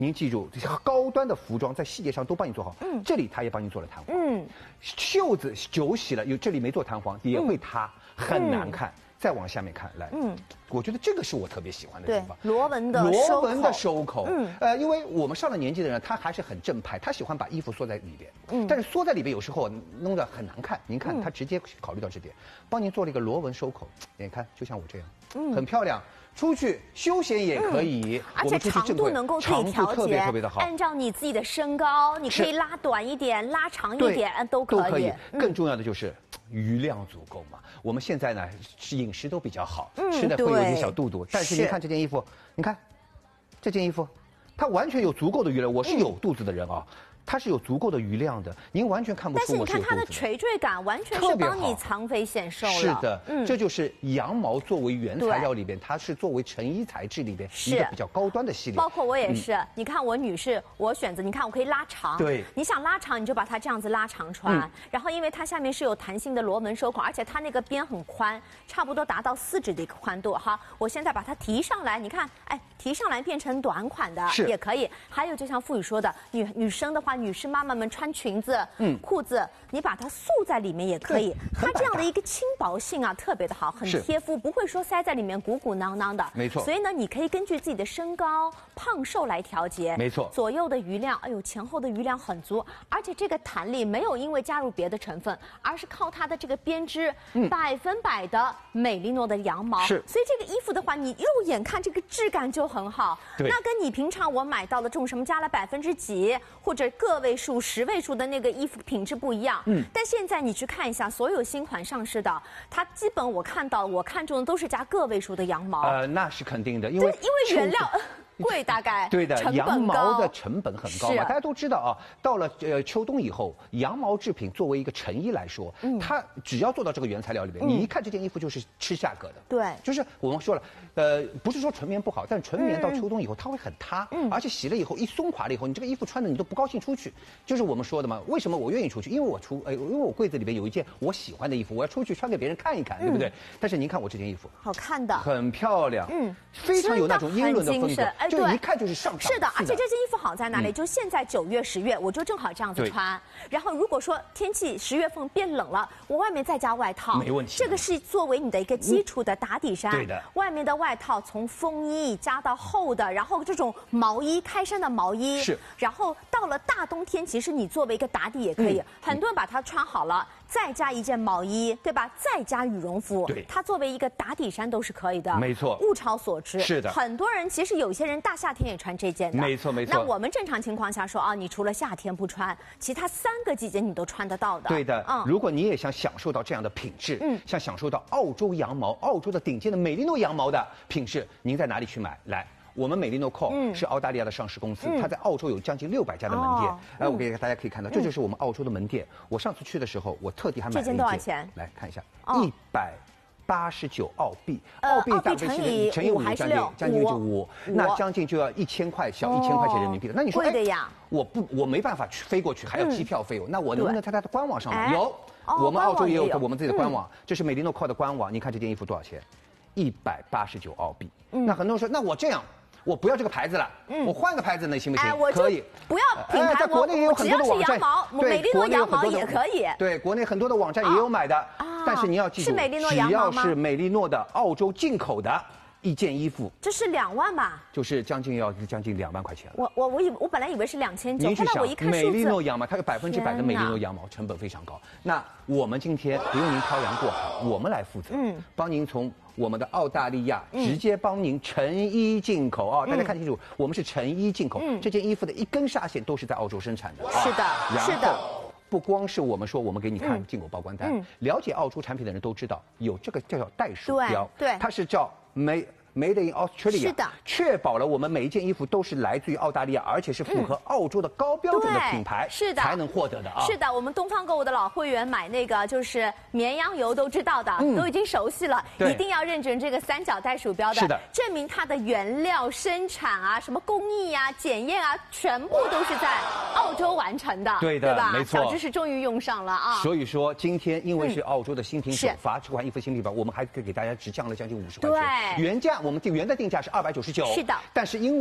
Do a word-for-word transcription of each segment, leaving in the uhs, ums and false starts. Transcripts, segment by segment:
您记住，高端的服装在细节上都帮你做好。嗯，这里它也帮你做了弹簧。嗯，袖子久洗了，有这里没做弹簧也会塌，嗯、很难看。嗯、再往下面看来，嗯，我觉得这个是我特别喜欢的地方。 螺纹的螺纹的收口。嗯，呃，因为我们上了年纪的人，他还是很正派，他喜欢把衣服缩在里边。嗯，但是缩在里边有时候弄得很难看。您看，嗯、他直接考虑到这点，帮您做了一个螺纹收口。你看，就像我这样，嗯，很漂亮。出去休闲也可以， 嗯、而且长度能够自己调节， 特别特别的好。 按照你自己的身高，你可以拉短一点、拉长一点，都可以。 都可以。嗯、更重要的就是余量足够嘛。我们现在呢，饮食都比较好，嗯、吃的会有一些小肚肚。但是您看这件衣服，你看这件衣服，它完全有足够的余量。我是有肚子的人啊。嗯它是有足够的余量的，您完全看不出我是有肚子的。 但是你看它的垂坠感，完全是帮你藏肥显瘦了。 是的，嗯，这就是羊毛作为原材料里边，它是作为成衣材质里边一个比较高端的系列。 包括我也是，嗯、你看我女士，我选择，你看我可以拉长。 对， 你想拉长，你就把它这样子拉长穿。嗯、然后因为它下面是有弹性的螺纹收口，而且它那个边很宽，差不多达到四指的一个宽度。好，我现在把它提上来，你看，哎，提上来变成短款的也可以。还有就像傅宇说的，女女生的话，女士妈妈们穿裙子、嗯，裤子，你把它束在里面也可以。它这样的一个轻薄性啊，特别的好，很贴肤，不会说塞在里面鼓鼓囊囊的。 没错。 所以呢，你可以根据自己的身高、胖瘦来调节。 没错。 左右的余量，哎呦，前后的余量很足，而且这个弹力没有因为加入别的成分，而是靠它的这个编织，嗯、百分百的美丽诺的羊毛。 是。 所以这个衣服的话，你肉眼看这个质感就很好。 对。 那跟你平常我买到的这种什么加了百分之几或者个位数、十位数的那个衣服品质不一样，嗯，但现在你去看一下，所有新款上市的，它基本我看到我看中的都是加个位数的羊毛。 呃，那是肯定的，因为因为原料贵，大概对的，羊毛的成本很高嘛，大家都知道啊。到了呃秋冬以后，羊毛制品作为一个成衣来说，嗯，它只要做到这个原材料里边，嗯、你一看这件衣服就是吃价格的。 对， 就是我们说了，呃，不是说纯棉不好，但纯棉到秋冬以后它会很塌，嗯，而且洗了以后一松垮了以后，你这个衣服穿的你都不高兴出去。就是我们说的嘛，为什么我愿意出去？因为我出，呃，因为我柜子里边有一件我喜欢的衣服，我要出去穿给别人看一看，嗯、对不对？但是您看我这件衣服， 好看的， 很漂亮，嗯，非常有那种英伦的风格， 哎， 就一看就是上。 是的，而且这件衣服好在哪里？嗯、就现在九月、十月，我就正好这样子穿。然后如果说天气十月份变冷了，我外面再加外套， 没问题。 这个是作为你的一个基础的打底衫。 对的。 外面的外套从风衣加到厚的，然后这种毛衣开衫的毛衣， 是。 然后到了大冬天，其实你作为一个打底也可以。嗯、很多人把它穿好了，再加一件毛衣，对吧？再加羽绒服， 对， 它作为一个打底衫都是可以的。 没错。 物超所值。 是的。 很多人其实有些人大夏天也穿这件的。 没错没错。 那我们正常情况下说啊，你除了夏天不穿，其他三个季节你都穿得到的。 对的，嗯，如果你也想享受到这样的品质，嗯，想享受到澳洲羊毛、澳洲的顶尖的美利诺羊毛的品质，您在哪里去买？来，我们美利诺 Co 是澳大利亚的上市公司，它在澳洲有将近六百家的门店。哎，我给大家可以看到，这就是我们澳洲的门店。我上次去的时候，我特地还买了一件。 这件多少钱？ 来看一下，一百。八十九澳币，澳币大概是乘以五，将近将近就五，那将近就要一千块，小一千块钱人民币了。那你说， 哎， 我不，我没办法去飞过去，还要机票费用，那我能不能在它的官网上买？有，我们澳洲也有我们自己的官网，这是美利诺 Co 的官网。你看这件衣服多少钱？一百八十九澳币。那很多人说，那我这样。我不要这个牌子了，嗯，我换个牌子呢，行不行？ 哎，我可以， 不要品牌， 在国内也有很多的网站， 对，国内有很多的也可以， 对，国内很多的网站也有买的，但是你要记住， 是美利诺羊毛吗？ 只要是美利诺的澳洲进口的一件衣服， 这是两万吧？ 就是将近要将近两万块钱了。 我我我以我本来以为是两千九，后来我一看数字， 美利诺羊毛它有百分之百的美利诺羊毛，成本非常高。那我们今天不用您漂洋过海，我们来负责，嗯，帮您从。我们的澳大利亚直接帮您成衣进口啊！大家看清楚，我们是成衣进口，这件衣服的一根纱线都是在澳洲生产的。 是的，是的。 不光是我们说，我们给你看进口报关单，了解澳洲产品的人都知道，有这个叫叫袋鼠标， 对， 它是叫没。Made in Australia， 是的， 确保了我们每一件衣服都是来自于澳大利亚，而且是符合澳洲的高标准的品牌， 是的， 才能获得的啊。 是的，我们东方购物的老会员买那个就是绵羊油都知道的，嗯、都已经熟悉了，一定要认准这个三角袋鼠标的， 是的， 证明它的原料生产啊、什么工艺啊、检验啊，全部都是在澳洲完成的， 对的， 对吧？ 没错， 小知识终于用上了啊。 所以说，今天因为是澳洲的新品首发，这款衣服新品吧，我们还可以给大家只降了将近五十块钱，原价我们原的定价。是二百九十九， 是的。 但是因为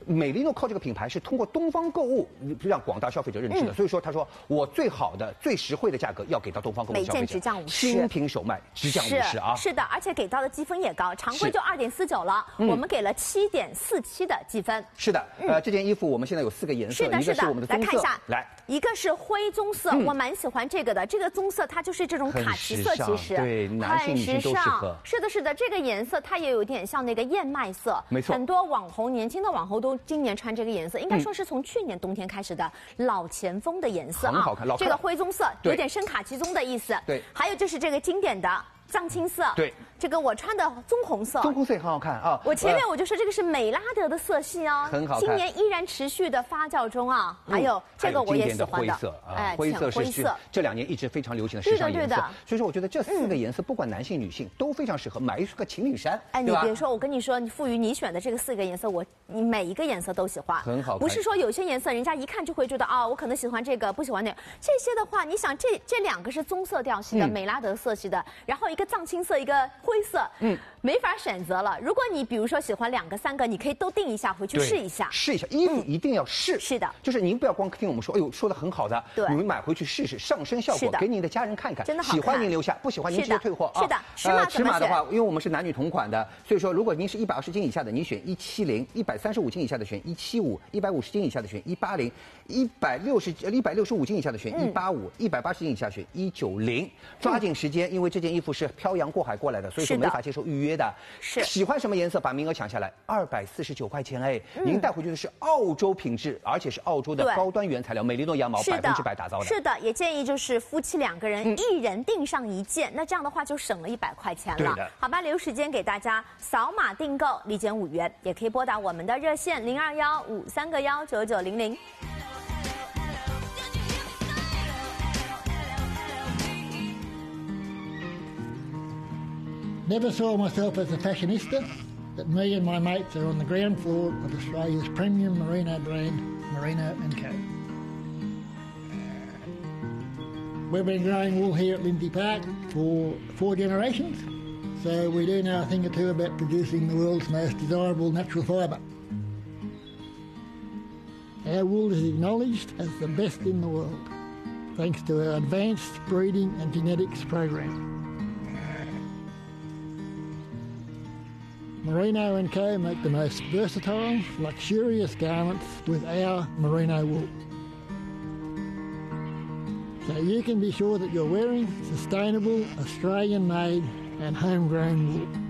美利诺靠这个品牌是通过东方购物让广大消费者认知的，嗯、所以说他说我最好的、最实惠的价格要给到东方购物消费者， 每件直降五十， 新品首卖直降五十啊！ 是的，而且给到的积分也高，常规就二点四九了，嗯、我们给了七点四七的积分。 是的，嗯、呃，这件衣服我们现在有四个颜色， 是的， 一个是我们的棕色， 来看一下， 来， 一个是灰棕色，嗯、我蛮喜欢这个的，这个棕色它就是这种卡其色，其实对男性女性都适合。 是的，是的，这个颜色它也有点像那个燕麦色， 没错， 很多网红年轻的网红都今年穿这个颜色，应该说是从去年冬天开始的老前锋的颜色啊， 很好看，老这个灰棕色有点深卡其棕的意思。 对， 还有就是这个经典的藏青色， 对， 这个我穿的棕红色， 棕红色也很好看啊。 我前面我就说这个是美拉德的色系哦， 很好看， 今年依然持续的发酵中啊。还有这个我也喜欢的， 哎，灰色是这两年一直非常流行的时尚颜色。所以说我觉得这四个颜色不管男性女性都非常适合，买一个情侣衫。 哎，你别说，我跟你说，赋予你选的这个四个颜色，我你每一个颜色都喜欢， 很好看。 不是说有些颜色人家一看就会觉得啊，我可能喜欢这个，不喜欢那个。这些的话，你想这这两个是棕色调系的，美拉德色系的，然后一个藏青色，一个灰色，嗯，没法选择了。如果你比如说喜欢两个、三个，你可以都定一下，回去试一下。 试一下，衣服一定要试。 是的， 就是您不要光听我们说，哎呦，说的很好的， 对， 你们买回去试试，上身效果给您的家人看看， 真的好看。 喜欢您留下，不喜欢您直接退货啊。 是的，尺码尺码的话，因为我们是男女同款的，所以说如果您是一百二十斤以下的，您选一七零；一百三十五斤以下的选一七五；一百五十斤以下的选一八零；一百六十呃一百六十五斤以下的选一八五；一百八十斤以下选一九零。抓紧时间，因为这件衣服是漂洋过海过来的，所以说没法接受预约的。 是喜欢什么颜色，把名额抢下来，二百四十九块钱哎，嗯、您带回去的是澳洲品质，而且是澳洲的高端原材料，美利诺羊毛百分之百打造的。 是的，也建议就是夫妻两个人、嗯、一人订上一件，那这样的话就省了一百块钱了。好吧，留时间给大家扫码订购，立减五元，也可以拨打我们的热线零二幺五三个幺九九零零。 Never saw myself as a fashionista, but me and my mates are on the ground floor of Australia's premium merino brand, Merino and Co. We've been growing wool here at Lindsay Park for four generations, so we do know a thing or two about producing the world's most desirable natural fibre. Our wool is acknowledged as the best in the world, thanks to our advanced breeding and genetics program. Merino and Co make the most versatile, luxurious garments with our merino wool. So you can be sure that you're wearing sustainable, Australian-made and homegrown wool.